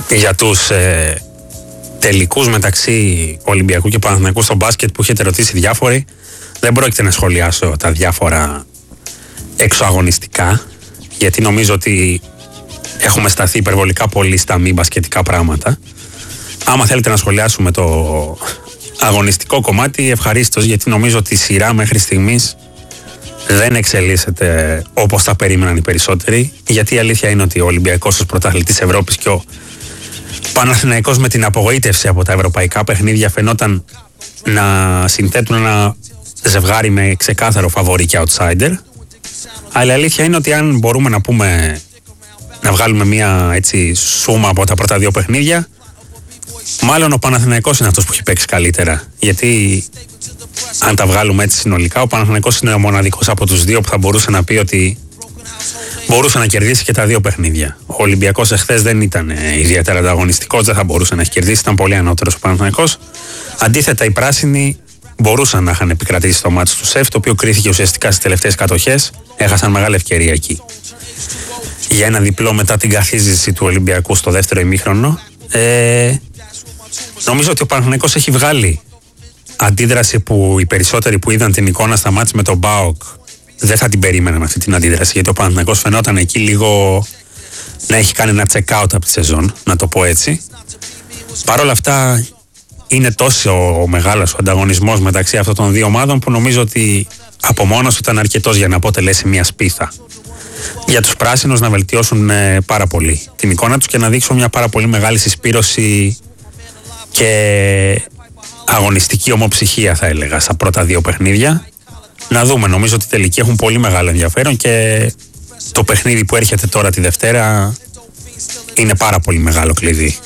για τους τελικούς μεταξύ Ολυμπιακού και Παναθηναϊκού στο μπάσκετ που έχετε ρωτήσει διάφοροι. Δεν πρόκειται να σχολιάσω τα διάφορα εξωαγωνιστικά, γιατί νομίζω ότι έχουμε σταθεί υπερβολικά πολύ στα μη μπασκετικά πράγματα. Άμα θέλετε να σχολιάσουμε το αγωνιστικό κομμάτι, ευχαρίστως, γιατί νομίζω ότι η σειρά μέχρι στιγμής δεν εξελίσσεται όπως τα περίμεναν οι περισσότεροι, γιατί η αλήθεια είναι ότι ο Ολυμπιακός ως πρωταθλητής Ευρώπης και ο Παναθηναϊκός με την απογοήτευση από τα ευρωπαϊκά παιχνίδια φαινόταν να συνθέτουν ένα ζευγάρι με ξεκάθαρο φαβορί και outsider. Αλλά η αλήθεια είναι ότι αν μπορούμε να πούμε, να βγάλουμε μια έτσι σούμα από τα πρώτα δύο παιχνίδια, μάλλον ο Παναθηναϊκός είναι αυτός που έχει παίξει καλύτερα. Γιατί αν τα βγάλουμε έτσι συνολικά, ο Παναθηναϊκός είναι ο μοναδικός από τους δύο που θα μπορούσε να πει ότι μπορούσε να κερδίσει και τα δύο παιχνίδια. Ο Ολυμπιακός εχθές δεν ήταν ιδιαίτερα ανταγωνιστικός, δεν θα μπορούσε να έχει κερδίσει, ήταν πολύ ανώτερος ο Παναθηναϊκός. Αντίθετα, οι πράσινοι μπορούσαν να είχαν επικρατήσει το μάτσο του ΣΕΦ, το οποίο κρίθηκε ουσιαστικά στις τελευταίες κατοχές. Έχασαν μεγάλη ευκαιρία εκεί για ένα διπλό μετά την καθίζηση του Ολυμπιακού στο δεύτερο ημίχρονο. Νομίζω ότι ο Παναθηναϊκός έχει βγάλει αντίδραση που οι περισσότεροι που είδαν την εικόνα στα μάτς με τον ΠΑΟΚ δεν θα την περίμεναν αυτή την αντίδραση, γιατί ο Παναθηναϊκός φαινόταν εκεί λίγο να έχει κάνει ένα check out από τη σεζόν, να το πω έτσι. Παρ' όλα αυτά είναι τόσο μεγάλος ο ανταγωνισμός μεταξύ αυτών των δύο ομάδων που νομίζω ότι από μόνος ήταν αρκετός για να αποτελέσει μια σπίθα για τους πράσινους να βελτιώσουν πάρα πολύ την εικόνα τους και να δείξουν μια πάρα πολύ μεγάλη συσπήρωση και αγωνιστική ομοψυχία, θα έλεγα, στα πρώτα δύο παιχνίδια. Να δούμε, νομίζω ότι τελικοί έχουν πολύ μεγάλο ενδιαφέρον και το παιχνίδι που έρχεται τώρα τη Δευτέρα είναι πάρα πολύ μεγάλο κλειδί.